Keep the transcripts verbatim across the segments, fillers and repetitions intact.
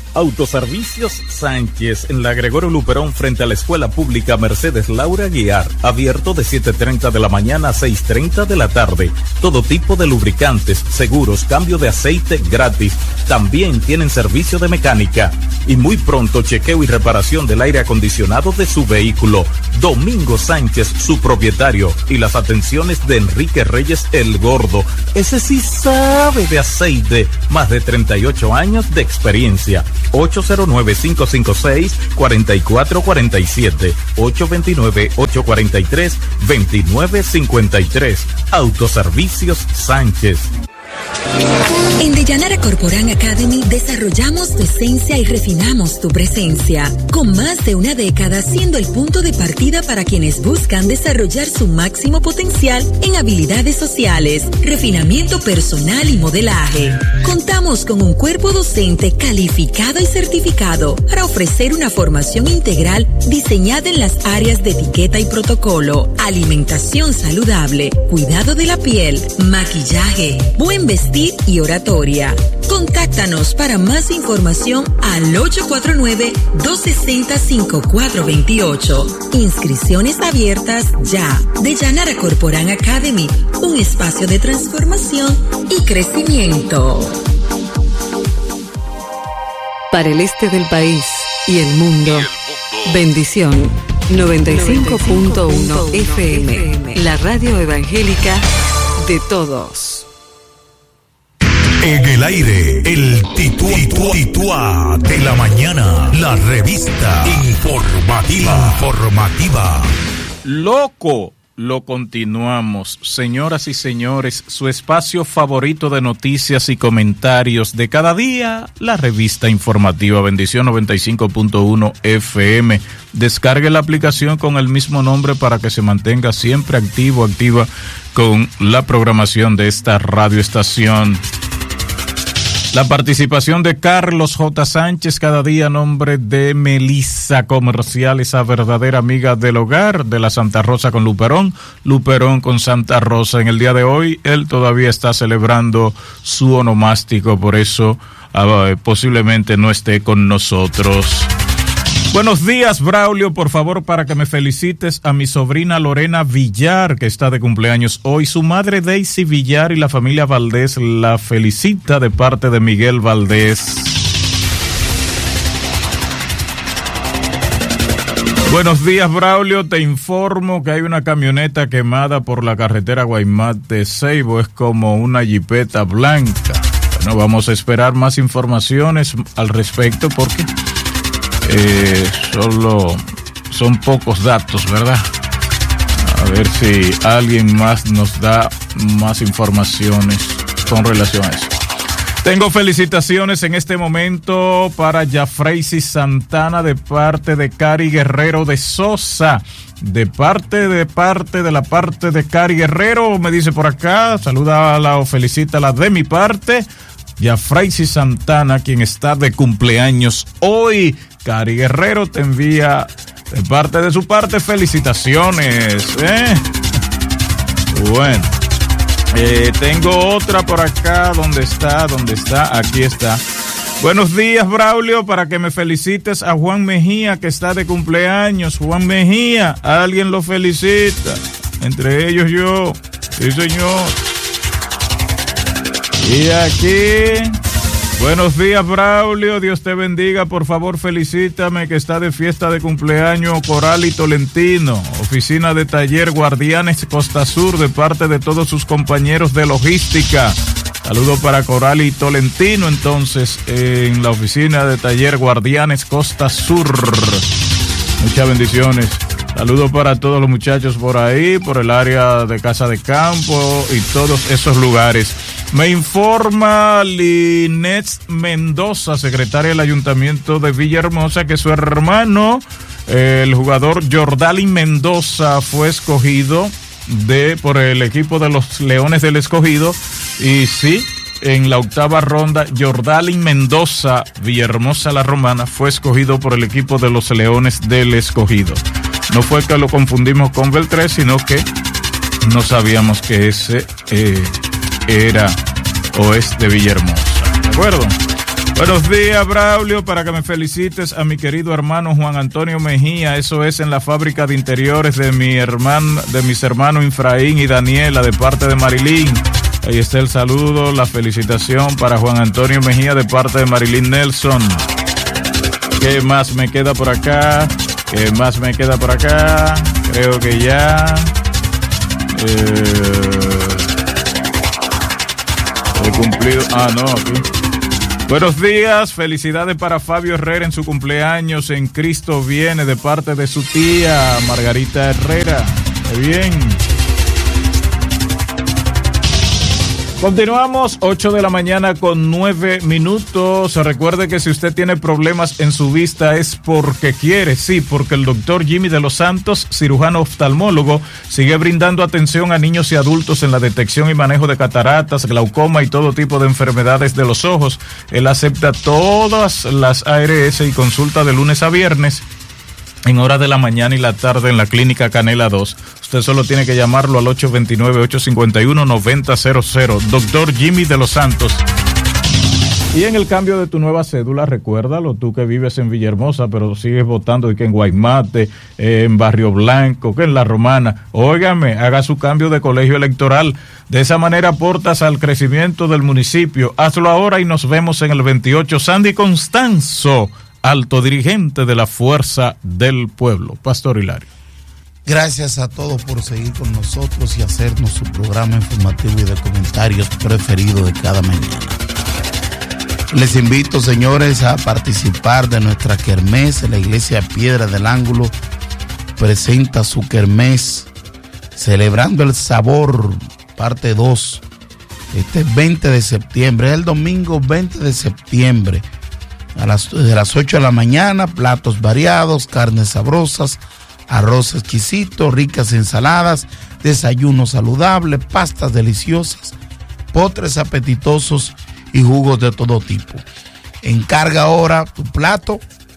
Autoservicios Sánchez, en la Gregorio Luperón, frente a la Escuela Pública Mercedes Laura Guiar, abierto de siete y media de la mañana a seis y treinta de la tarde. Todo tipo de lubricantes, seguros, cambio de aceite gratis. También tienen servicio de mecánica. Y muy pronto chequeo y reparación del aire acondicionado de su vehículo. Domingo Sánchez, su propietario, y las atenciones de Enrique Reyes el Gordo. Ese sí sabe de aceite, más de treinta y ocho años de experiencia. ocho cero nueve, cinco cinco seis, cuatro cuatro cuatro siete, ocho dos nueve, ocho cuatro tres, dos nueve cinco tres. Autoservicios Sánchez. En Deyanara Corporán Academy desarrollamos tu esencia y refinamos tu presencia, con más de una década siendo el punto de partida para quienes buscan desarrollar su máximo potencial en habilidades sociales, refinamiento personal y modelaje. Contamos con un cuerpo docente calificado y certificado para ofrecer una formación integral diseñada en las áreas de etiqueta y protocolo, alimentación saludable, cuidado de la piel, maquillaje, buen vestir y oratoria. Contáctanos para más información al ocho cuatro nueve, dos seis cero, cinco cuatro dos ocho. Inscripciones abiertas ya. Deyanara Corporán Academy, un espacio de transformación y crecimiento. Para el este del país y el mundo, bendición noventa y cinco punto uno F M, la radio evangélica de todos. En el aire, el titua, titua, titua de la mañana, la revista informativa, informativa. Loco, lo continuamos. Señoras y señores, su espacio favorito de noticias y comentarios de cada día, la revista informativa Bendición noventa y cinco punto uno F M. Descargue la aplicación con el mismo nombre para que se mantenga siempre activo, activa con la programación de esta radioestación. La participación de Carlos J. Sánchez cada día a nombre de Melissa Comercial, esa verdadera amiga del hogar de la Santa Rosa con Luperón, Luperón con Santa Rosa. En el día de hoy, él todavía está celebrando su onomástico, por eso uh, posiblemente no esté con nosotros. Buenos días, Braulio, por favor, para que me felicites a mi sobrina Lorena Villar, que está de cumpleaños hoy. Su madre Daisy Villar y la familia Valdés la felicita de parte de Miguel Valdés. Buenos días, Braulio, te informo que hay una camioneta quemada por la carretera Guaymate Ceibo, es como una jipeta blanca. Bueno, vamos a esperar más informaciones al respecto porque... Eh, solo son pocos datos, ¿verdad? A ver si alguien más nos da más informaciones con relación a eso. Tengo felicitaciones en este momento para Yafreisi Santana de parte de Cari Guerrero de Sosa. De parte, de parte, de la parte de Cari Guerrero, me dice por acá, salúdala o felicítala de mi parte. Yafreisi Santana, quien está de cumpleaños hoy. Cari Guerrero te envía de parte de su parte felicitaciones, ¿eh? Bueno, eh, tengo otra por acá. ¿Dónde está? ¿Dónde está? Aquí está. Buenos días, Braulio, para que me felicites a Juan Mejía, que está de cumpleaños. Juan Mejía, alguien lo felicita, entre ellos yo. Sí, señor. Y aquí... Buenos días, Braulio, Dios te bendiga, por favor felicítame que está de fiesta de cumpleaños Coral y Tolentino, oficina de taller Guardianes Costa Sur, de parte de todos sus compañeros de logística. Saludo para Coral y Tolentino, entonces, en la oficina de taller Guardianes Costa Sur. Muchas bendiciones. Saludo para todos los muchachos por ahí, por el área de Casa de Campo y todos esos lugares. Me informa Linet Mendoza, secretaria del Ayuntamiento de Villahermosa, que su hermano, el jugador Jordalin Mendoza, fue escogido de por el equipo de los Leones del Escogido. Y sí, en la octava ronda, Jordalin Mendoza, Villahermosa La Romana, fue escogido por el equipo de los Leones del Escogido. No fue que lo confundimos con Beltré, sino que no sabíamos que ese... Eh, era o es de Villahermosa, ¿de acuerdo? Buenos días, Braulio, para que me felicites a mi querido hermano Juan Antonio Mejía, eso es en la fábrica de interiores de mi hermano, de mis hermanos Infraín y Daniela, de parte de Marilyn. Ahí está el saludo, la felicitación para Juan Antonio Mejía de parte de Marilyn Nelson. ¿Qué más me queda por acá? ¿Qué más me queda por acá? Creo que ya... Eh, he cumplido... Ah, no, aquí. Buenos días, felicidades para Fabio Herrera en su cumpleaños en Cristo Viene de parte de su tía Margarita Herrera. Muy bien. Continuamos, ocho de la mañana con nueve minutos. Recuerde que si usted tiene problemas en su vista es porque quiere, sí, porque el doctor Jimmy de los Santos, cirujano oftalmólogo, sigue brindando atención a niños y adultos en la detección y manejo de cataratas, glaucoma y todo tipo de enfermedades de los ojos. Él acepta todas las A R S y consulta de lunes a viernes en horas de la mañana y la tarde en la clínica Canela dos. Usted solo tiene que llamarlo al ocho dos nueve, ocho cinco uno, nueve cero cero cero. Doctor Jimmy de los Santos. Y en el cambio de tu nueva cédula, recuérdalo, tú que vives en Villahermosa, pero sigues votando y que en Guaymate, eh, en Barrio Blanco, que en La Romana, óigame, haga su cambio de colegio electoral. De esa manera aportas al crecimiento del municipio. Hazlo ahora y nos vemos en el veintiocho. Sandy Constanzo, alto dirigente de la Fuerza del Pueblo. Pastor Hilario. Gracias a todos por seguir con nosotros y hacernos su programa informativo y de comentarios preferido de cada mañana. Les invito, señores, a participar de nuestra kermés. La Iglesia Piedra del Ángulo presenta su kermés Celebrando el Sabor, parte dos, este veinte de septiembre, es el domingo veinte de septiembre. A las, de las ocho de la mañana, platos variados, carnes sabrosas, arroz exquisito, ricas ensaladas, desayuno saludable, pastas deliciosas, postres apetitosos y jugos de todo tipo. Encarga ahora tu plato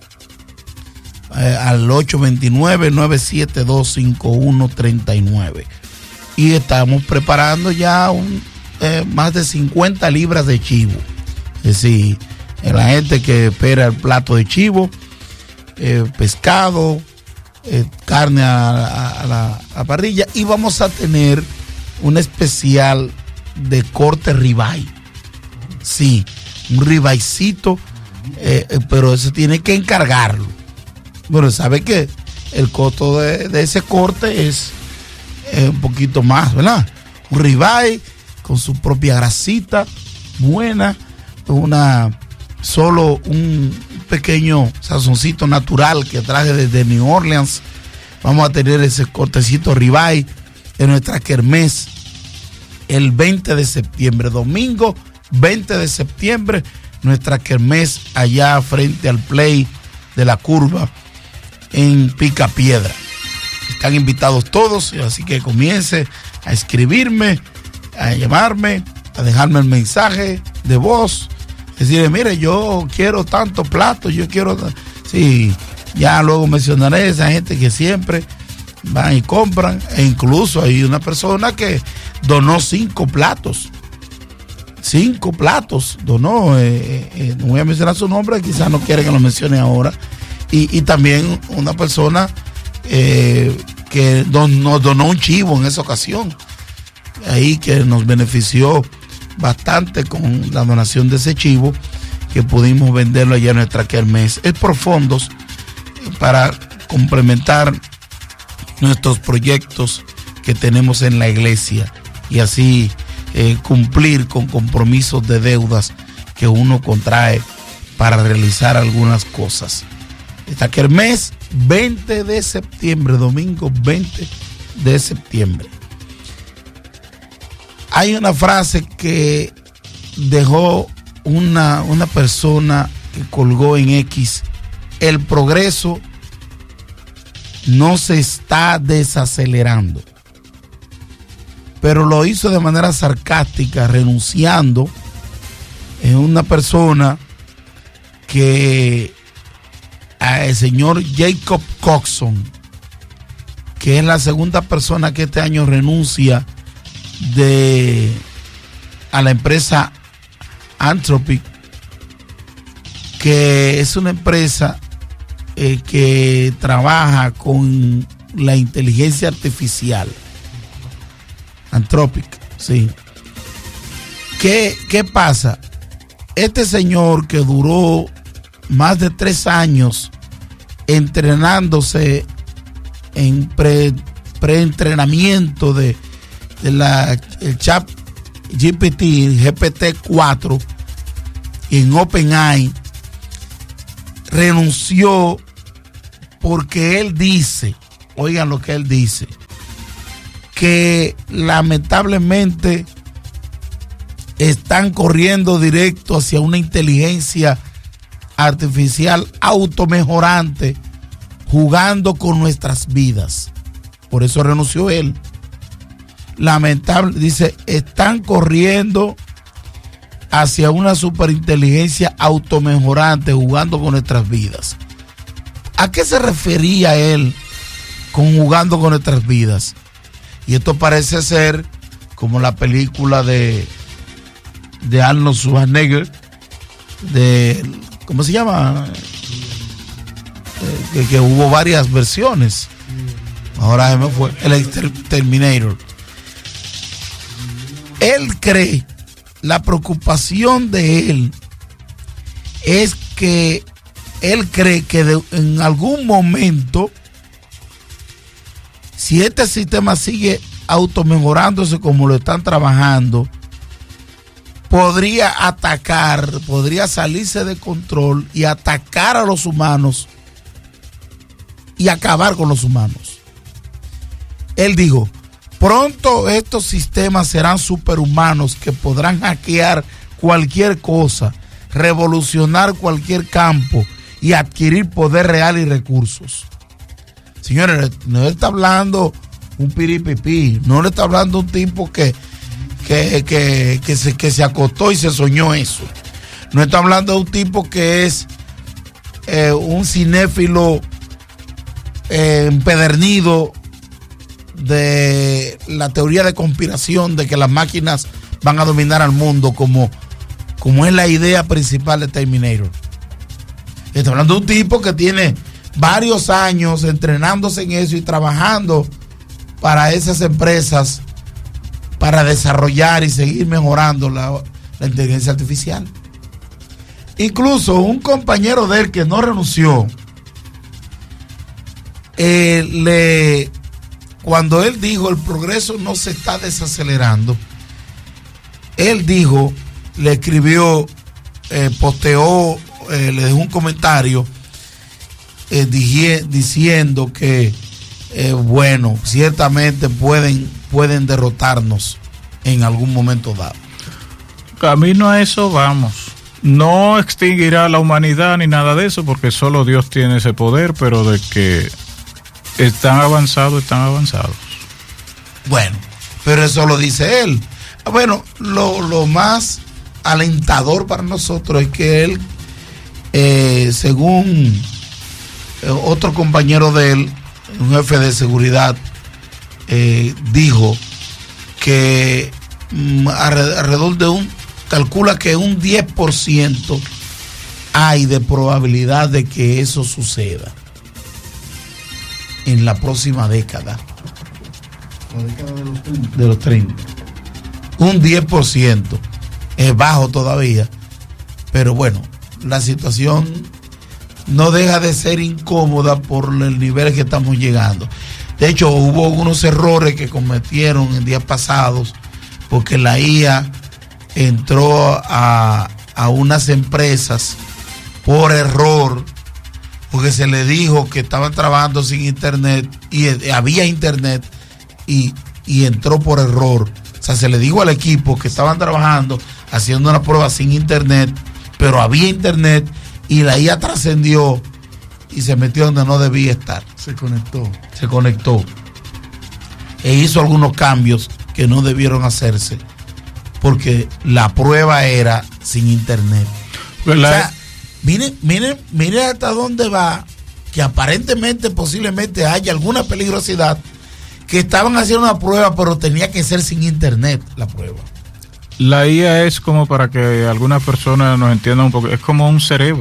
eh, al ocho dos nueve, nueve siete dos, cinco uno tres nueve. Y estamos preparando ya un, eh, más de cincuenta libras de chivo. Es decir, la gente que espera el plato de chivo, eh, pescado, eh, carne a, a, a, la, a la parrilla, y vamos a tener un especial de corte ribeye. Sí, un ribaycito, eh, eh, pero eso tiene que encargarlo. Bueno, sabe que el costo de, de ese corte es eh, un poquito más, ¿verdad? Un ribeye con su propia grasita buena, una solo un pequeño sazoncito natural que traje desde New Orleans. Vamos a tener ese cortecito ribeye en nuestra kermés el veinte de septiembre, domingo veinte de septiembre, nuestra kermés allá frente al play de la curva en Picapiedra. Están invitados todos, así que comience a escribirme, a llamarme, a dejarme el mensaje de voz. Decirle, mire, yo quiero tantos platos, yo quiero... Sí, ya luego mencionaré a esa gente que siempre van y compran, e incluso hay una persona que donó cinco platos. Cinco platos donó, eh, eh, no voy a mencionar su nombre, quizás no quiere que lo mencione ahora. Y, y también una persona eh, que don, nos donó un chivo en esa ocasión, ahí que nos benefició bastante con la donación de ese chivo, que pudimos venderlo allá en nuestra kermés. Es por fondos para complementar nuestros proyectos que tenemos en la iglesia y así eh, cumplir con compromisos de deudas que uno contrae para realizar algunas cosas. Esta kermés veinte de septiembre, domingo veinte de septiembre. Hay una frase que dejó una, una persona que colgó en X: el progreso no se está desacelerando. Pero lo hizo de manera sarcástica, renunciando. Es una persona que el señor Jacob Coxon, que es la segunda persona que este año renuncia de a la empresa Anthropic, que es una empresa eh, que trabaja con la inteligencia artificial. Anthropic, sí. ¿Qué, qué pasa? Este señor que duró más de tres años entrenándose en pre, preentrenamiento de, de la el chat G P T, G P T cuatro en OpenAI, renunció porque él dice, oigan lo que él dice, que lamentablemente están corriendo directo hacia una inteligencia artificial automejorante, jugando con nuestras vidas. Por eso renunció él. Lamentable, dice, están corriendo hacia una superinteligencia automejorante, jugando con nuestras vidas. ¿A qué se refería él con jugando con nuestras vidas? Y esto parece ser como la película de de Arnold Schwarzenegger, de, ¿cómo se llama? Eh, que, que hubo varias versiones. Ahora se me fue. El Terminator. Él cree, la preocupación de él es que él cree que de, en algún momento, si este sistema sigue automejorándose como lo están trabajando, podría atacar, podría salirse de control y atacar a los humanos y acabar con los humanos. Él dijo, pronto estos sistemas serán superhumanos que podrán hackear cualquier cosa, revolucionar cualquier campo y adquirir poder real y recursos. Señores, no le está hablando un piripipí, no le está hablando un tipo que Que, que, que, se, que se acostó y se soñó eso. No está hablando de un tipo que es eh, un cinéfilo eh, empedernido de la teoría de conspiración de que las máquinas van a dominar al mundo, como, como es la idea principal de Terminator. Está hablando de un tipo que tiene varios años entrenándose en eso y trabajando para esas empresas para desarrollar y seguir mejorando la, la inteligencia artificial. Incluso un compañero de él que no renunció, eh, le, cuando él dijo el progreso no se está desacelerando, él dijo, le escribió, eh, posteó, eh, le dejó un comentario eh, dije, diciendo que eh, bueno, ciertamente pueden pueden derrotarnos en algún momento dado. Camino a eso vamos. No extinguirá la humanidad ni nada de eso, porque solo Dios tiene ese poder, pero de que están avanzados, están avanzados. Bueno, pero eso lo dice él. Bueno, lo, lo más alentador para nosotros es que él, eh, según eh, otro compañero de él, un jefe de seguridad, Eh, dijo que mm, alrededor de un, calcula que un diez por ciento hay de probabilidad de que eso suceda en la próxima década. La década de los treinta. De los treinta. Un diez por ciento. Es bajo todavía, pero bueno, la situación no deja de ser incómoda por el nivel que estamos llegando. De hecho, hubo algunos errores que cometieron en días pasados, porque la I A entró a, a unas empresas por error, porque se le dijo que estaban trabajando sin internet y eh, había internet y, y entró por error. O sea, se le dijo al equipo que estaban trabajando haciendo una prueba sin internet, pero había internet y la I A trascendió y se metió donde no debía estar. Se conectó. Se conectó. E hizo algunos cambios que no debieron hacerse, porque la prueba era sin internet. O sea, miren, miren, miren hasta dónde va, que aparentemente, posiblemente haya alguna peligrosidad, que estaban haciendo una prueba, pero tenía que ser sin internet la prueba. La I A es como, para que algunas personas nos entiendan un poco, es como un cerebro.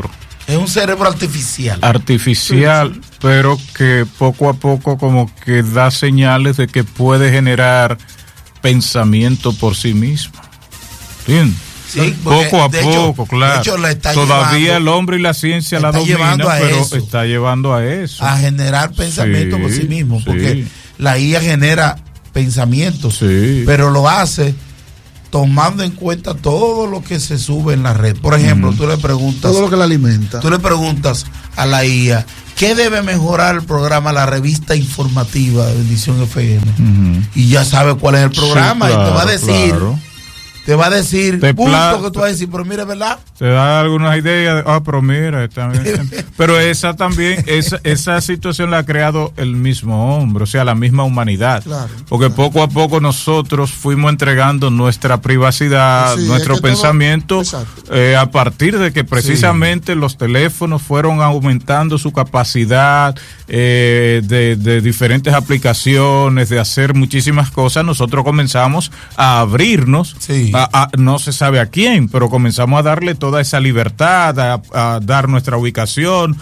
Es un cerebro artificial. Artificial, sí, sí. Pero que poco a poco como que da señales de que puede generar pensamiento por sí mismo. ¿Entiendes? Sí, poco a poco, hecho, claro. Hecho, todavía llevando, el hombre y la ciencia la dominan, pero eso, está llevando a eso. A generar pensamiento sí, por sí mismo, sí. Porque la I A genera pensamientos, sí. Pero lo hace tomando en cuenta todo lo que se sube en la red. Por ejemplo, mm. tú le preguntas... Todo lo que la alimenta. Tú le preguntas a la I A, ¿qué debe mejorar el programa, la revista informativa de Bendición F M? Mm-hmm. Y ya sabe cuál es el programa, sí, claro, y te va a decir... Claro. Te va a decir, te punto pla- que tú vas a decir, pero mira, ¿verdad? Te da algunas ideas, de, ah, pero mira, está bien. Pero esa también, esa, esa situación la ha creado el mismo hombre, o sea, la misma humanidad. Claro, porque claro. Poco a poco nosotros fuimos entregando nuestra privacidad, sí, nuestro es que pensamiento, todo, eh, a partir de que precisamente sí. Los teléfonos fueron aumentando su capacidad eh, de, de diferentes aplicaciones, de hacer muchísimas cosas, nosotros comenzamos a abrirnos. Sí. A, a, no se sabe a quién, pero comenzamos a darle toda esa libertad, a, a dar nuestra ubicación,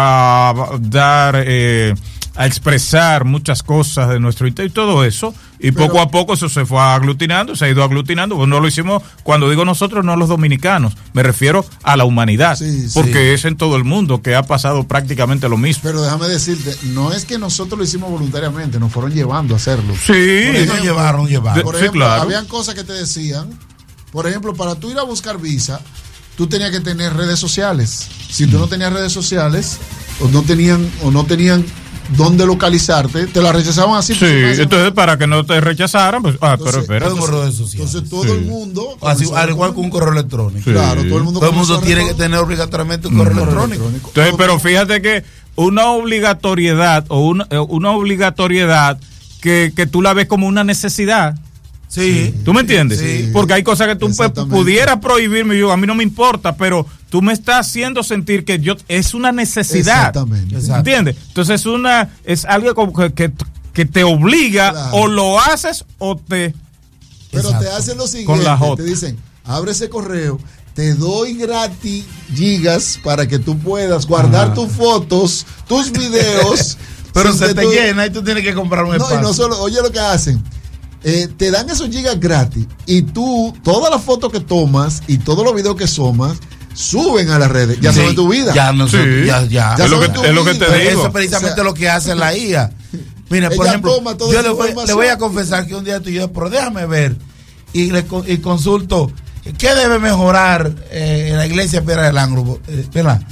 a dar, eh, a expresar muchas cosas de nuestro interior y todo eso, y pero, poco a poco eso se fue aglutinando, se ha ido aglutinando. Pues no lo hicimos, cuando digo nosotros, no los dominicanos, me refiero a la humanidad, sí, porque sí. Es en todo el mundo que ha pasado prácticamente lo mismo. Pero déjame decirte, no es que nosotros lo hicimos voluntariamente, nos fueron llevando a hacerlo. Sí, ejemplo, nos llevaron, llevaron. Por ejemplo, sí, claro. Habían cosas que te decían, por ejemplo, para tú ir a buscar visa, tú tenías que tener redes sociales. Si tú no tenías redes sociales, o no tenían, o no tenían dónde localizarte, te la rechazaban así. Sí, entonces para que no te rechazaran, pues, ah, entonces, pero espera. Entonces, entonces todo sí. El mundo... Así, al igual que un correo electrónico. Sí. Claro, todo el mundo, todo el mundo tiene que tener obligatoriamente un correo, mm. electrónico. electrónico. Entonces, pero fíjate que una obligatoriedad, o una, una obligatoriedad que, que tú la ves como una necesidad. Sí. ¿Tú me entiendes? Sí. Porque hay cosas que tú pudieras prohibirme, yo, a mí no me importa, pero tú me estás haciendo sentir que yo es una necesidad. Exactamente. ¿Entiendes? Entonces es una es algo como que, que, que te obliga, claro. O lo haces o te... Pero exacto. Te hacen lo siguiente, te dicen, abre ese correo, te doy gratis gigas para que tú puedas guardar Ajá. tus fotos, tus videos. Pero se te tú... llena y tú tienes que comprar un espacio. No, y no solo, oye lo que hacen. Eh, te dan esos gigas gratis y tú, todas las fotos que tomas y todos los videos que tomas, suben a las redes. Ya sí, saben tu vida. Ya no sí. sé, ya, ya. ya es, lo que, es lo que te digo. Eso es precisamente o sea, lo que hace la I A. Mira, por ejemplo, yo le voy, le voy a confesar que un día tú y yo, pero déjame ver y, le, y consulto, ¿qué debe mejorar eh, en la iglesia Piedra del Ángulo? Eh, ¿verdad?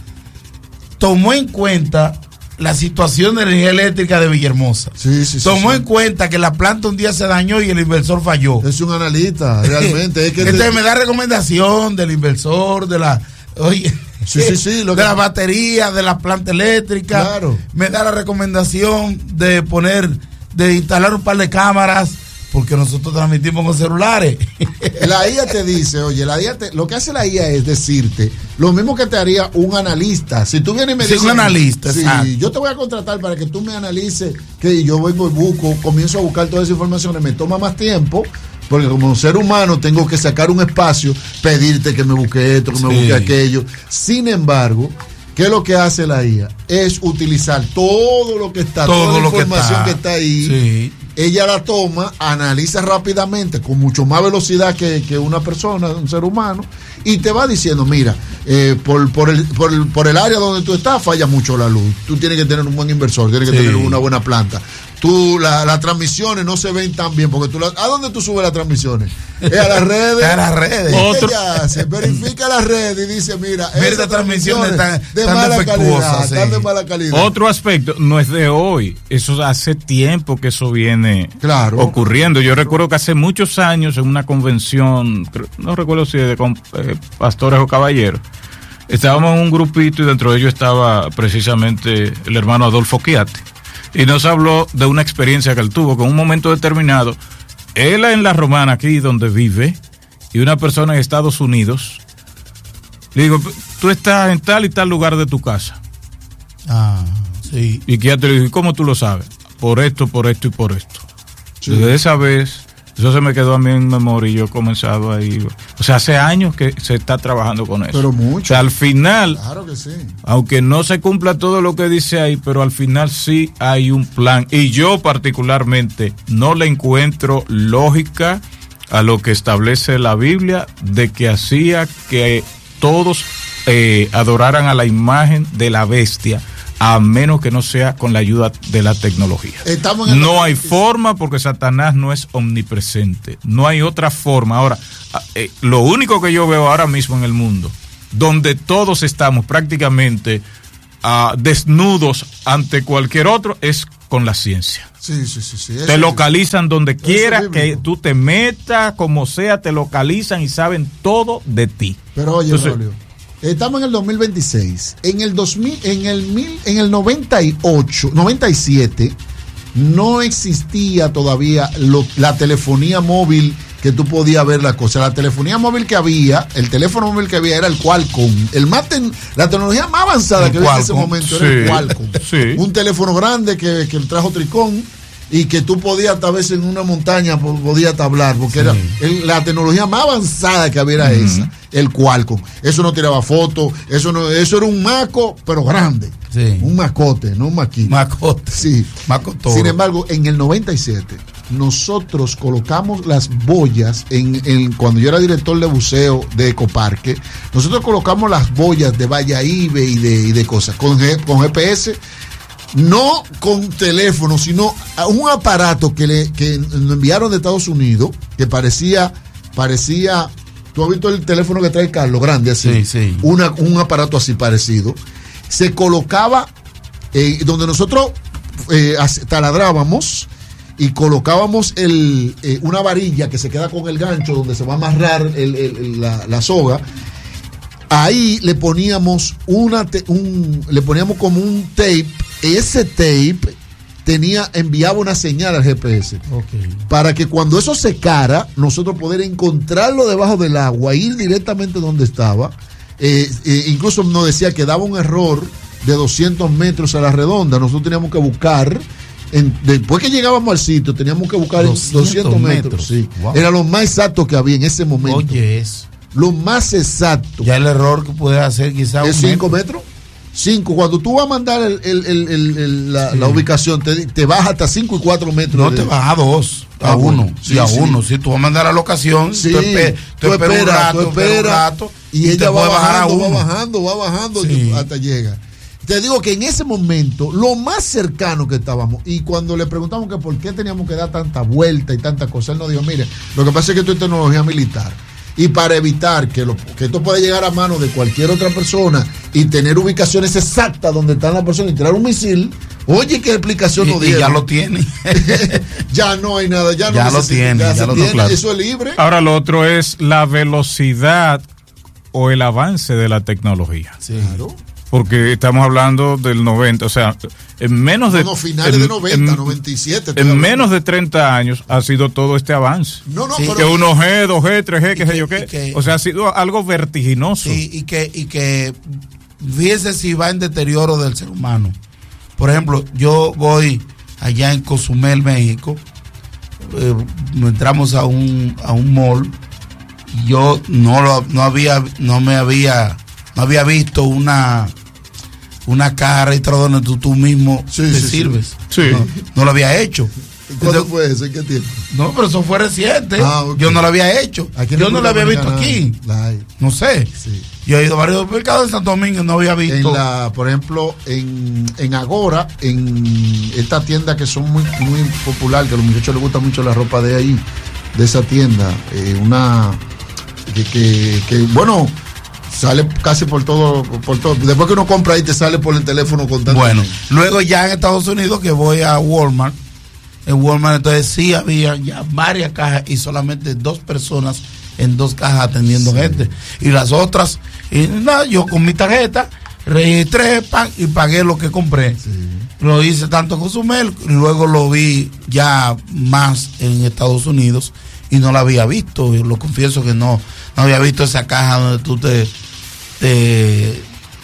Tomó en cuenta la situación de energía eléctrica de Villahermosa. Sí, sí, Tomó sí, en sí. cuenta que la planta un día se dañó y el inversor falló. Es un analista, realmente. Es que Entonces te... me da recomendación del inversor, de la... Oye, sí, sí, sí, lo de que... la batería, de la planta eléctrica. Claro. Me da la recomendación de poner, de instalar un par de cámaras, porque nosotros transmitimos con celulares. La I A te dice, oye, la I A te, lo que hace la I A es decirte lo mismo que te haría un analista. Si tú vienes y me sí, dices, un analista, sí, yo te voy a contratar para que tú me analices, que yo voy, voy, busco, comienzo a buscar todas esas informaciones, me toma más tiempo, porque como ser humano tengo que sacar un espacio, pedirte que me busque esto, que sí. me busque aquello. Sin embargo, ¿qué es lo que hace la I A? Es utilizar todo lo que está, todo toda la lo información que está, que está ahí. Sí. Ella la toma, analiza rápidamente, con mucho más velocidad que, que una persona, un ser humano, y te va diciendo, mira, eh, por, por, el, por, el, por el área donde tú estás falla mucho la luz. Tú tienes que tener un buen inversor, tienes que sí. tener una buena planta. Tú, la, las transmisiones no se ven tan bien, porque tú la, ¿a dónde tú subes las transmisiones? Es a las redes. A las redes. Otro... Ella hace, verifica las redes y dice, mira, estas transmisiones están de tan mala calidad, sí. están de mala calidad. Otro aspecto, no es de hoy, eso hace tiempo que eso viene claro. ocurriendo. Yo recuerdo que hace muchos años en una convención, no recuerdo si de eh, pastores o caballeros, estábamos en un grupito y dentro de ellos estaba precisamente el hermano Adolfo Chiatti. Y nos habló de una experiencia que él tuvo, que en un momento determinado, él en La Romana, aquí donde vive, y una persona en Estados Unidos, le digo, tú estás en tal y tal lugar de tu casa. Ah, sí. Y Chiatti le dijo, ¿cómo tú lo sabes? Por esto, por esto y por esto. Sí. Desde esa vez, Eso se me quedó a mí en memoria y yo he comenzado ahí. O sea, hace años que se está trabajando con eso. Pero mucho. O sea, al final, claro que sí. Aunque no se cumpla todo lo que dice ahí, pero al final sí hay un plan. Y yo particularmente no le encuentro lógica a lo que establece la Biblia de que hacía que todos eh, adoraran a la imagen de la bestia, a menos que no sea con la ayuda de la tecnología. No hay forma porque Satanás no es omnipresente. No hay otra forma. Ahora, eh, lo único que yo veo ahora mismo en el mundo, donde todos estamos prácticamente uh, desnudos ante cualquier otro, es con la ciencia. Sí, sí, sí, sí. Te localizan donde quiera que tú te metas, como sea, te localizan y saben todo de ti. Pero oye, Entonces, Braulio, estamos en el dos mil veintiséis. En el dos mil, en el mil, en el noventa y ocho, noventa y siete no existía todavía lo, la telefonía móvil que tú podías ver la cosa. La telefonía móvil que había, el teléfono móvil que había era el Qualcomm. El más ten, la tecnología más avanzada el que había en ese momento sí, era el Qualcomm. Sí. Un teléfono grande que, que trajo Tricón y que tú podías, tal vez en una montaña, podías hablar, porque sí. era el, la tecnología más avanzada que había era uh-huh. esa, el Qualcomm. Eso no tiraba fotos, eso no, eso era un maco, pero grande. Sí. Un mascote, no un maquito. Mascote. Sí. Macotoro. Sin embargo, en el noventa y siete, nosotros colocamos las boyas, en, en cuando yo era director de buceo de Ecoparque, nosotros colocamos las boyas de Valladolid y de, y de cosas, con, G, con G P S, no con teléfono, sino a un aparato que le que nos enviaron de Estados Unidos, que parecía, parecía, tú has visto el teléfono que trae Carlos, grande así, sí, sí. Una, un aparato así parecido, se colocaba eh, donde nosotros eh, taladrábamos y colocábamos el, eh, una varilla que se queda con el gancho donde se va a amarrar el, el, el, la, la soga. Ahí le poníamos una te, un, le poníamos como un tape. Ese tape tenía, enviaba una señal al G P S. Okay. Para que cuando eso secara, nosotros poder encontrarlo debajo del agua, ir directamente donde estaba. Eh, eh, incluso nos decía que daba un error de doscientos metros a la redonda. Nosotros teníamos que buscar. En, después que llegábamos al sitio, teníamos que buscar doscientos, doscientos metros. metros sí. Wow. Era lo más exacto que había en ese momento. Oye, eso. Lo más exacto. Ya el error que puede hacer quizás es cinco metros. cinco. Cuando tú vas a mandar el, el, el, el, el, la, sí. la ubicación, te, te baja hasta cinco y cuatro metros. No de... te baja a dos, a ah, uno. Bueno. Sí, y a sí. uno. Si tú vas a mandar a la locación, sí. tú, esper, tú, tú esperas un rato, tú esperas, un rato y, y ella te va bajando, bajar a uno. va bajando, va bajando sí. hasta llega. Te digo que en ese momento, lo más cercano que estábamos, y cuando le preguntamos que por qué teníamos que dar tanta vuelta y tanta cosa, él nos dijo, mire, lo que pasa es que esto es tecnología militar. Y para evitar que, lo, que esto pueda llegar a manos de cualquier otra persona y tener ubicaciones exactas donde están las personas y tirar un misil, oye, qué explicación nos dieron. Y ya lo tiene. Ya no hay nada, ya, ya no lo tiene. Ya, ya lo tiene, claro. Eso es libre. Ahora lo otro es la velocidad o el avance de la tecnología. Sí. Claro. Porque estamos hablando del noventa, o sea, en menos de... No, no finales en, de noventa, en, noventa y siete. En menos de treinta años ha sido todo este avance. No, no, sí. pero... Que uno G, dos G, tres G, qué sé yo qué. Que, o sea, ha sido algo vertiginoso. Sí, y que, y que fíjese si va en deterioro del ser humano. Por ejemplo, yo voy allá en Cozumel, México, eh, entramos a un, a un mall, y yo no, lo, no, había, no me había... No había visto una una caja registradora donde tú, tú mismo sí, te sí, sirves. Sí. No, no lo había hecho. ¿Cuándo fue eso? ¿En qué tiempo? No, pero eso fue reciente. Ah, okay. Yo no lo había hecho. Yo no lo había visto aquí. La no sé. Sí. Yo he ido a varios mercados en Santo Domingo y no había visto. En la, por ejemplo, en, en Agora, en esta tienda que son muy, muy popular, que a los muchachos les gusta mucho la ropa de ahí, de esa tienda, eh, una que, que, que bueno, sale casi por todo, por todo. Después que uno compra ahí te sale por el teléfono contando. Bueno, luego ya en Estados Unidos que voy a Walmart, en Walmart entonces sí había ya varias cajas y solamente dos personas en dos cajas atendiendo sí. gente. Y las otras, y nada, yo con mi tarjeta registré pan, y pagué lo que compré. Sí. Lo hice tanto en Cozumel, luego lo vi ya más en Estados Unidos y no la había visto. Yo lo confieso que no, no había visto esa caja donde tú te, te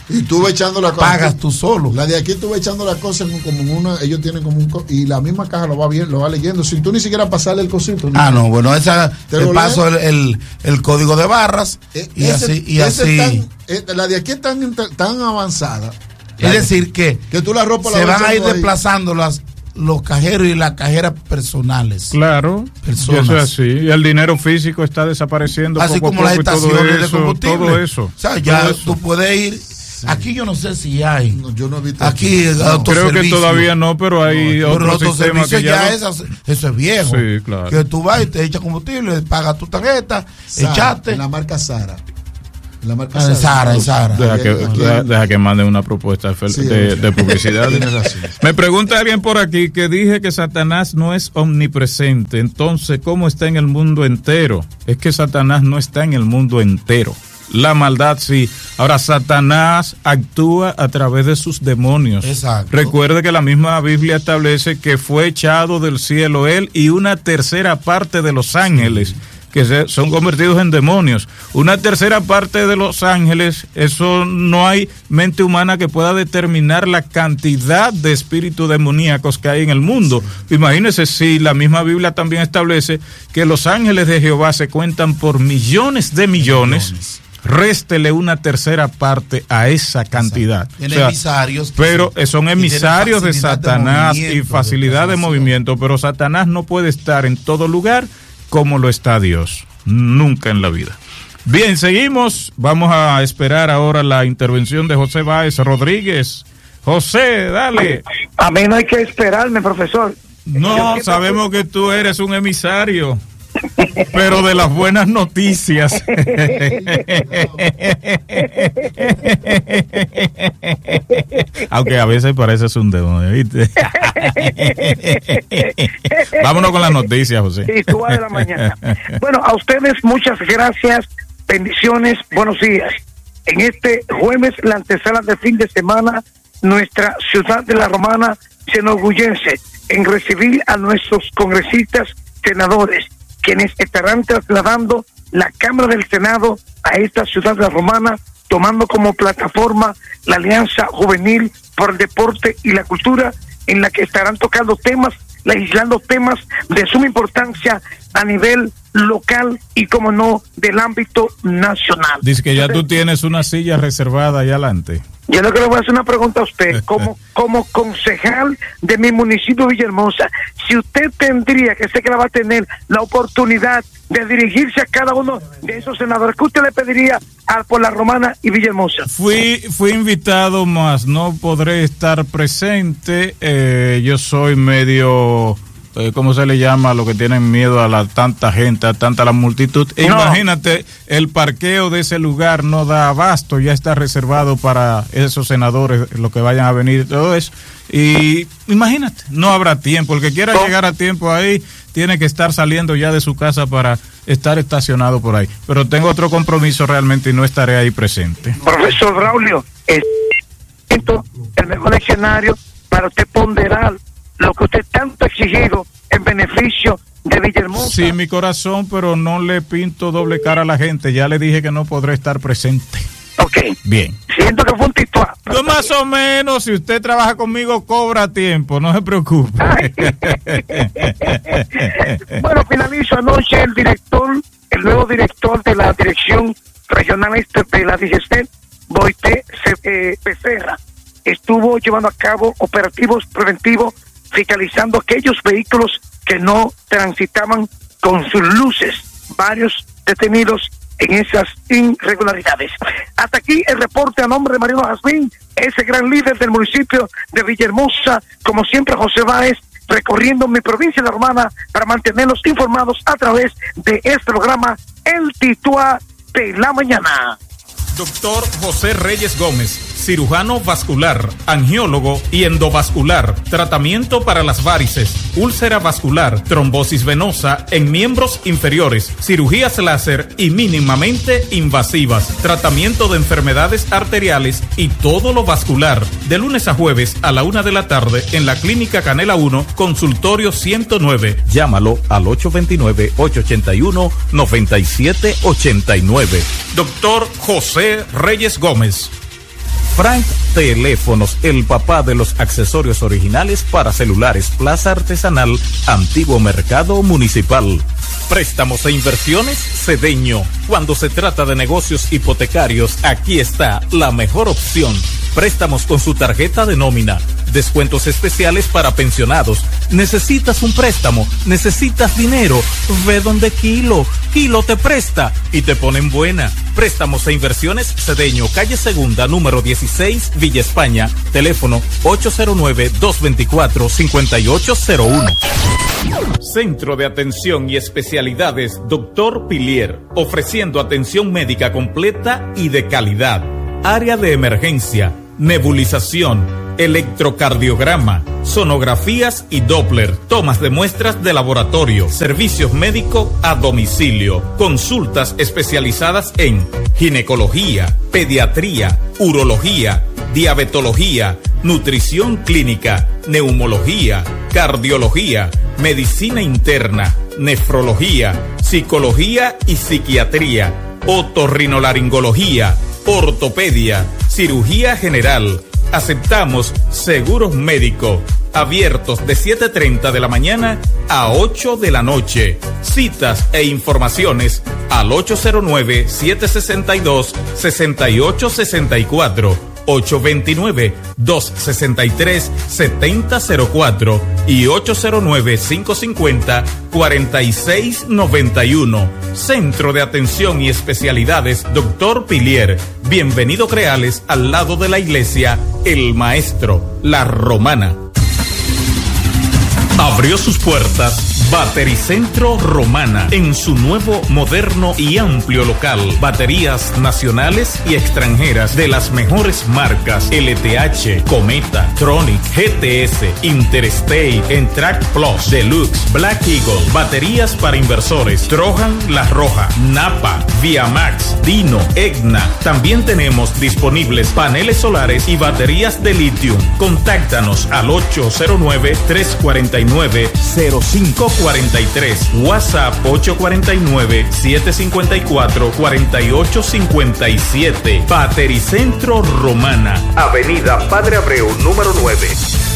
Y tú vas echando la cosa. Pagas tú solo. La de aquí tú vas echando la cosa como en una. Ellos tienen como un. Y la misma caja lo va bien, lo va leyendo. Sin tú ni siquiera pasarle el cosito. Ah, no, bueno, esa. Te, te paso el, el, el código de barras. Eh, y ese, así. Y así. Tan, eh, la de aquí es tan, tan avanzada. Es decir, que, que tú la ropa se la van a ir ahí. desplazando las. Los cajeros y las cajeras personales. Claro, personas. Eso es así. Y el dinero físico está desapareciendo. Así poco como a poco las estaciones todo de eso, combustible. Todo eso. O sea, ya todo eso. tú puedes ir. Sí. Aquí yo no sé si hay. No, yo no he visto. Aquí no, creo que todavía no, pero hay no, otro otro sistema que ya. ya es, eso es viejo. Sí, claro. Que tú vas y te echas combustible, pagas tu tarjeta, Sara, echaste. En la marca Sara. La marca ah, Sara, Sara. Deja que, deja, deja que mande una propuesta de, sí, de, de publicidad. Me pregunta alguien por aquí que dije que Satanás no es omnipresente. Entonces, ¿cómo está en el mundo entero? Es que Satanás no está en el mundo entero. La maldad sí. Ahora, Satanás actúa a través de sus demonios. Exacto. Recuerde que la misma Biblia establece que fue echado del cielo él y una tercera parte de los ángeles. Sí. Que se, son convertidos en demonios. Una tercera parte de los ángeles, eso no hay mente humana que pueda determinar la cantidad de espíritus demoníacos que hay en el mundo. Imagínense si la misma Biblia también establece que los ángeles de Jehová se cuentan por millones de millones. millones. Réstele una tercera parte a esa cantidad. O sea, emisarios pero se, son emisarios de Satanás y facilidad de, de movimiento, pero Satanás no puede estar en todo lugar como lo está Dios, nunca en la vida. Bien, seguimos, vamos a esperar ahora la intervención de José Báez Rodríguez. José, dale. A mí no hay que esperarme, profesor. No, sabemos que tú eres un emisario, pero de las buenas noticias. Aunque a veces pareces un demonio, ¿viste? Vámonos con las noticias, José. Sí, tú de la mañana. Bueno, a ustedes muchas gracias, bendiciones, buenos días. En este jueves, la antesala de fin de semana, nuestra ciudad de La Romana se enorgullece en recibir a nuestros congresistas, senadores, quienes estarán trasladando la Cámara del Senado a esta ciudad de La Romana, tomando como plataforma la Alianza Juvenil por el Deporte y la Cultura, en la que estarán tocando temas, legislando temas de suma importancia a nivel local y, como no, del ámbito nacional. Dice que ya tú tienes una silla reservada ahí adelante. Yo lo que le voy a hacer una pregunta a usted, como como concejal de mi municipio Villahermosa, si usted tendría, que sé que la va a tener, la oportunidad de dirigirse a cada uno de esos senadores, ¿qué usted le pediría a, por La Romana y Villahermosa? Fui fui invitado, más no podré estar presente, eh, yo soy medio... ¿Cómo se le llama a los que tienen miedo a la tanta gente, a tanta la multitud? No. Imagínate, el parqueo de ese lugar no da abasto, ya está reservado para esos senadores, los que vayan a venir y todo eso. Y imagínate, no habrá tiempo. El que quiera no. llegar a tiempo ahí, tiene que estar saliendo ya de su casa para estar estacionado por ahí. Pero tengo otro compromiso realmente y no estaré ahí presente. Profesor Braulio, es el mejor escenario para usted ponderar lo que usted tanto ha exigido en beneficio de Villahermosa. Sí, mi corazón, pero no le pinto doble cara a la gente. Ya le dije que no podré estar presente. Ok. Bien. Siento que fue un tituá. Pues más o menos, si usted trabaja conmigo, cobra tiempo, no se preocupe. Bueno, finalizo anoche el director, el nuevo director de la Dirección Regional Este de la D G C, Boité eh, Becerra, estuvo llevando a cabo operativos preventivos fiscalizando aquellos vehículos que no transitaban con sus luces, varios detenidos en esas irregularidades. Hasta aquí el reporte a nombre de Mariano Jazmín, ese gran líder del municipio de Villahermosa, como siempre José Báez, recorriendo mi provincia de La Romana para mantenerlos informados a través de este programa, El Tituá de la Mañana. Doctor José Reyes Gómez, cirujano vascular, angiólogo y endovascular, tratamiento para las varices, úlcera vascular, trombosis venosa en miembros inferiores, cirugías láser y mínimamente invasivas, tratamiento de enfermedades arteriales y todo lo vascular, de lunes a jueves a la una de la tarde en la Clínica Canela uno, consultorio ciento nueve. Llámalo al ocho dos nueve, ocho ocho uno, nueve siete ocho nueve. Doctor José Reyes Gómez. Frank Teléfonos, el papá de los accesorios originales para celulares. Plaza Artesanal, Antiguo Mercado Municipal. Préstamos e inversiones Cedeño. Cuando se trata de negocios hipotecarios, aquí está la mejor opción. Préstamos con su tarjeta de nómina. Descuentos especiales para pensionados. ¿Necesitas un préstamo? ¿Necesitas dinero? Ve donde Kilo. Kilo te presta y te ponen buena. Préstamos e inversiones Cedeño, calle Segunda, número dieciséis, Villa España. Teléfono ocho cero nueve, dos dos cuatro, cinco ocho cero uno. Centro de Atención y Especialidades Doctor Pilier, ofreciendo atención médica completa y de calidad. Área de emergencia, nebulización, electrocardiograma, sonografías y Doppler, tomas de muestras de laboratorio, servicios médicos a domicilio, consultas especializadas en ginecología, pediatría, urología, diabetología, nutrición clínica, neumología, cardiología, medicina interna, nefrología, psicología y psiquiatría, otorrinolaringología, ortopedia, cirugía general. Aceptamos seguros médicos. Abiertos de siete y media de la mañana a ocho de la noche. Citas e informaciones al ocho cero nueve, siete seis dos, seis ocho seis cuatro, ocho dos nueve, dos seis tres, siete cero cero cuatro y ocho cero nueve, cinco cinco cero, cuatro seis nueve uno. Centro de Atención y Especialidades Doctor Pilier. Bienvenido Creales, al lado de la iglesia El Maestro, La Romana. Abrió sus puertas Batericentro Romana en su nuevo, moderno y amplio local. Baterías nacionales y extranjeras de las mejores marcas: L T H, Cometa, Tronic, G T S, Interstate, Entrac Plus, Deluxe, Black Eagle. Baterías para inversores: Trojan, La Roja, Napa, Viamax, Dino, Egna. También tenemos disponibles paneles solares y baterías de litio. Contáctanos al ocho cero nueve, tres cuatro nueve, cero cinco cuatro tres. WhatsApp ocho cuatro nueve, siete cinco cuatro, cuatro ocho cinco siete. Batericentro Romana, Avenida Padre Abreu, número nueve.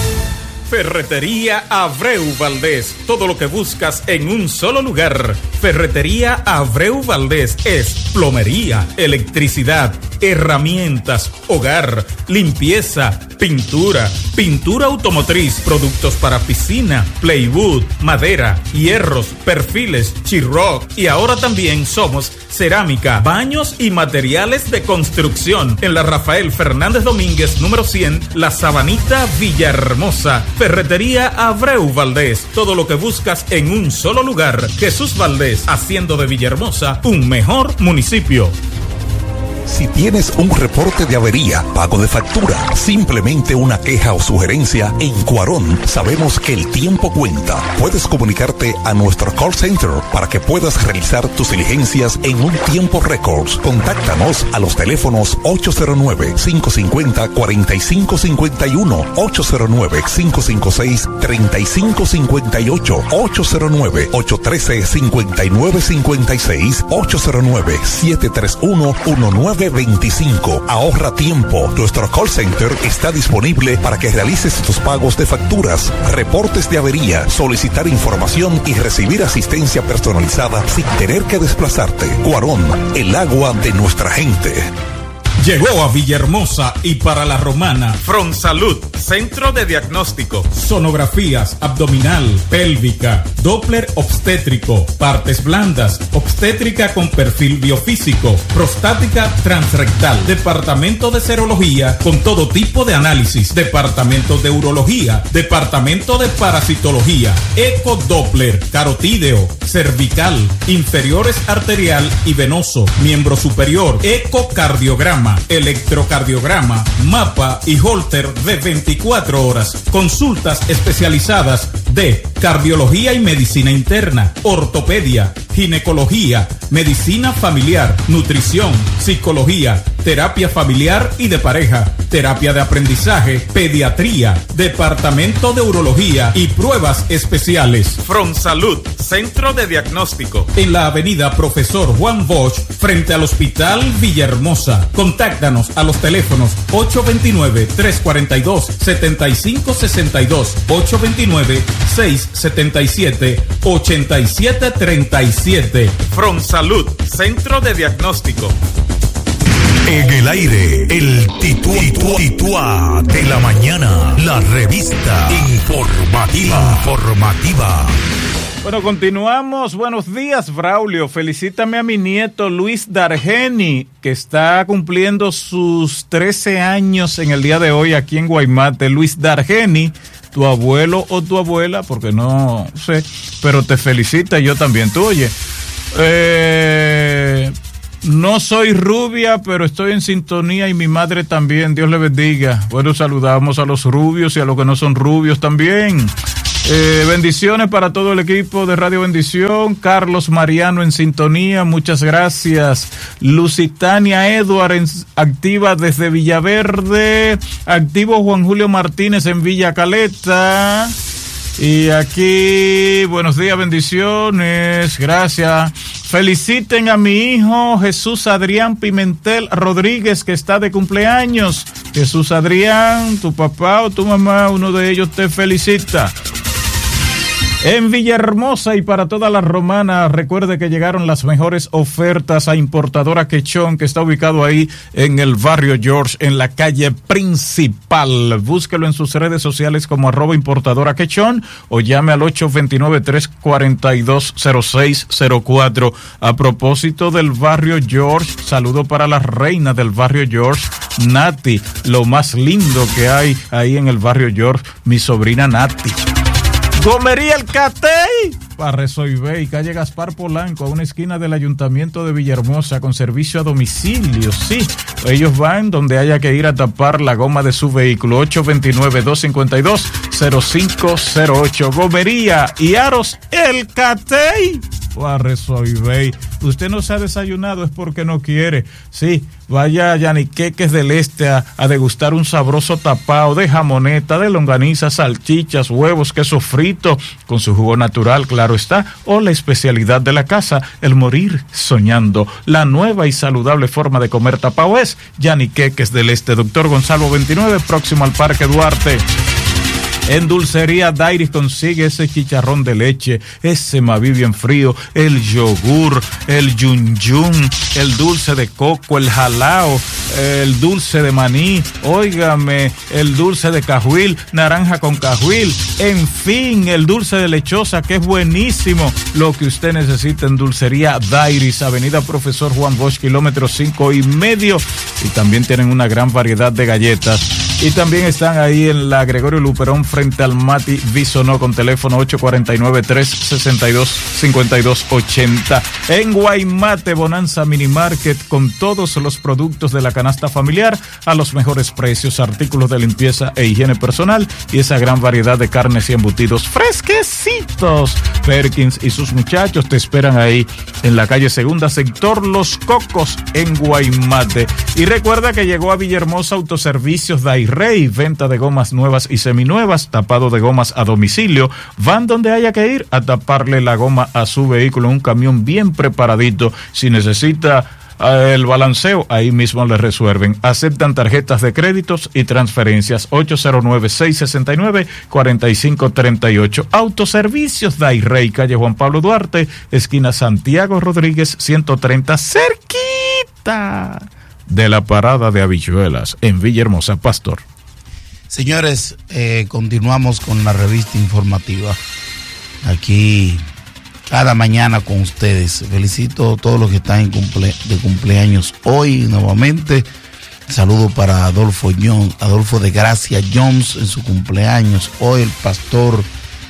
Ferretería Abreu Valdés. Todo lo que buscas en un solo lugar. Ferretería Abreu Valdés es plomería, electricidad, herramientas, hogar, limpieza, pintura, pintura automotriz, productos para piscina, plywood, madera, hierros, perfiles, Chiroc, y ahora también somos cerámica, baños y materiales de construcción. En la Rafael Fernández Domínguez, número cien, La Sabanita, Villahermosa. Ferretería Abreu Valdés. Todo lo que buscas en un solo lugar. Jesús Valdés, haciendo de Villahermosa un mejor municipio. Si tienes un reporte de avería, pago de factura, simplemente una queja o sugerencia, en Cuarón sabemos que el tiempo cuenta. Puedes comunicarte a nuestro call center para que puedas realizar tus diligencias en un tiempo récord. Contáctanos a los teléfonos ocho cero nueve, cinco cinco cero, cuatro cinco cinco uno, ocho cero nueve, cinco cinco seis, tres cinco cinco ocho, ocho cero nueve, ocho uno tres, cinco nueve cinco seis, ocho cero nueve, siete tres uno, uno nueve veinticinco. Ahorra tiempo. Nuestro call center está disponible para que realices tus pagos de facturas, reportes de avería, solicitar información y recibir asistencia personalizada sin tener que desplazarte. Cuarón, el agua de nuestra gente. Llegó a Villahermosa y para la Romana Front Salud, centro de diagnóstico, sonografías abdominal, pélvica, Doppler obstétrico, partes blandas, obstétrica con perfil biofísico, prostática transrectal, departamento de serología con todo tipo de análisis, departamento de urología, departamento de parasitología, eco Doppler, carotídeo, cervical, inferiores arterial y venoso, miembro superior, ecocardiograma, electrocardiograma, mapa y holter de veinticuatro horas. Consultas especializadas D. Cardiología y medicina interna, ortopedia, ginecología, medicina familiar, nutrición, psicología, terapia familiar y de pareja, terapia de aprendizaje, pediatría, departamento de urología y pruebas especiales. Fronsalud, centro de diagnóstico, en la avenida Profesor Juan Bosch, frente al Hospital Villahermosa. Contáctanos a los teléfonos ocho dos nueve, tres cuatro dos, siete cinco seis dos, ocho dos nueve, seis siete siete, ocho siete tres siete. Fronsalud, centro de diagnóstico. En el aire, el titua, titua de la mañana, la revista informativa. informativa. Bueno, continuamos. Buenos días, Braulio. Felicítame a mi nieto Luis Dargeni, que está cumpliendo sus trece años en el día de hoy aquí en Guaymate. Luis Dargeni, tu abuelo o tu abuela, porque no sé, pero te felicita y yo también. Tú, oye, eh... no soy rubia, pero estoy en sintonía y mi madre también. Dios le bendiga. Bueno, saludamos a los rubios y a los que no son rubios también. Eh, bendiciones para todo el equipo de Radio Bendición. Carlos Mariano en sintonía, muchas gracias. Lucitania Edward en, activa desde Villaverde. Activo Juan Julio Martínez en Villa Caleta. Y aquí, buenos días, bendiciones, gracias. Feliciten a mi hijo Jesús Adrián Pimentel Rodríguez, que está de cumpleaños. Jesús Adrián, tu papá o tu mamá, uno de ellos te felicita. En Villahermosa y para toda la romana, recuerde que llegaron las mejores ofertas a Importadora Quechón, que está ubicado ahí en el barrio George, en la calle principal. Búsquelo en sus redes sociales como arroba Importadora Quechón o llame al ocho dos nueve, tres cuatro dos, cero seis cero cuatro. A propósito del barrio George, saludo para la reina del barrio George, Nati, lo más lindo que hay ahí en el barrio George, mi sobrina Nati. Gomería El Catey, Parresoibey, calle Gaspar Polanco, a una esquina del Ayuntamiento de Villahermosa, con servicio a domicilio. Sí, ellos van donde haya que ir a tapar la goma de su vehículo. Ocho dos nueve, dos cinco dos, cero cinco cero ocho. Gomería y Aros El Catey, Parresoibey. Usted no se ha desayunado es porque no quiere. Sí, vaya a Yaniqueques del Este a, a degustar un sabroso tapao de jamoneta, de longaniza, salchichas, huevos, queso frito, con su jugo natural, claro está, o la especialidad de la casa, el morir soñando. La nueva y saludable forma de comer tapao es Yaniqueques del Este. Doctor Gonzalo veintinueve, próximo al Parque Duarte. En Dulcería Dairis consigue ese chicharrón de leche, ese maví bien frío, el yogur, el yun yun, el dulce de coco, el jalao, el dulce de maní, óigame, el dulce de cajuil, naranja con cajuil, en fin, el dulce de lechosa, que es buenísimo. Lo que usted necesita en Dulcería Dairis, Avenida Profesor Juan Bosch, kilómetro cinco y medio, y también tienen una gran variedad de galletas. Y también están ahí en la Gregorio Luperón, frente al Mati Bisonó, con teléfono ocho cuatro nueve, tres seis dos, cinco dos ocho cero. En Guaymate, Bonanza Mini Market, con todos los productos de la canasta familiar a los mejores precios, artículos de limpieza e higiene personal y esa gran variedad de carnes y embutidos fresquecitos. Perkins y sus muchachos te esperan ahí en la calle Segunda, sector Los Cocos, en Guaymate. Y recuerda que llegó a Villahermosa Autoservicios Dairey, venta de gomas nuevas y seminuevas, tapado de gomas a domicilio. Van donde haya que ir a taparle la goma a su vehículo, un camión bien preparadito. Si necesita el balanceo, ahí mismo le resuelven. Aceptan tarjetas de créditos y transferencias. Ocho cero nueve, seis seis nueve, cuatro cinco tres ocho. Autoservicios Dairey, calle Juan Pablo Duarte, esquina Santiago Rodríguez ciento treinta, cerquita de la parada de habichuelas en Villahermosa. Pastor. Señores, eh, continuamos con la revista informativa aquí cada mañana con ustedes. Felicito a todos los que están en cumple, de cumpleaños hoy nuevamente. Saludo para Adolfo Jones, Adolfo de Gracia Jones en su cumpleaños. Hoy el pastor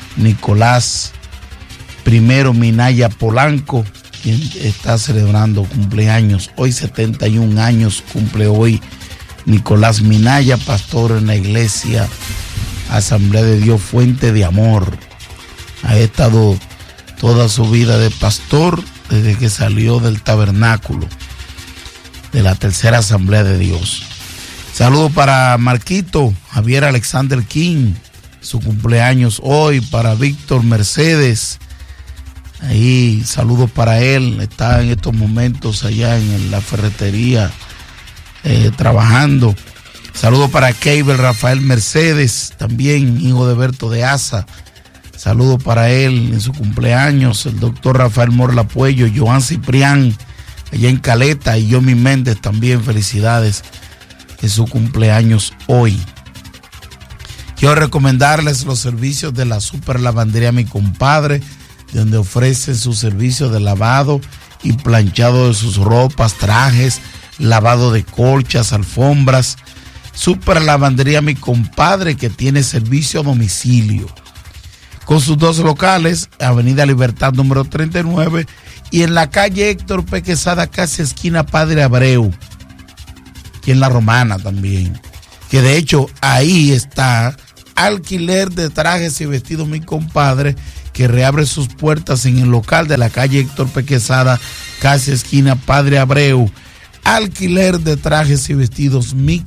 Nicolás Primero Minaya Polanco, quien está celebrando cumpleaños. Hoy setenta y un años cumple hoy Nicolás Minaya, pastor en la iglesia Asamblea de Dios Fuente de Amor Ha estado toda su vida de pastor desde que salió del tabernáculo de la Tercera Asamblea de Dios. Saludo para Marquito Javier Alexander King, su cumpleaños hoy. Para Víctor Mercedes, ahí saludo para él, está en estos momentos allá en la ferretería eh, trabajando. Saludo para Keibel Rafael Mercedes, también hijo de Berto de Asa. Saludo para él en su cumpleaños. El doctor Rafael Morla Puello, Joan Ciprián, allá en Caleta, y Yomi Méndez también, felicidades en su cumpleaños hoy. Quiero recomendarles los servicios de la Super Lavandería Mi Compadre, donde ofrece su servicio de lavado y planchado de sus ropas, trajes, lavado de colchas, alfombras. Super Lavandería Mi Compadre, que tiene servicio a domicilio, con sus dos locales, Avenida Libertad número treinta y nueve y en la calle Héctor P. Quesada, casi esquina Padre Abreu, y en La Romana también, que de hecho ahí está Alquiler de Trajes y Vestidos Mi Compadre, que reabre sus puertas en el local de la calle Héctor P. Quesada, casi esquina Padre Abreu. Alquiler de Trajes y Vestidos Mi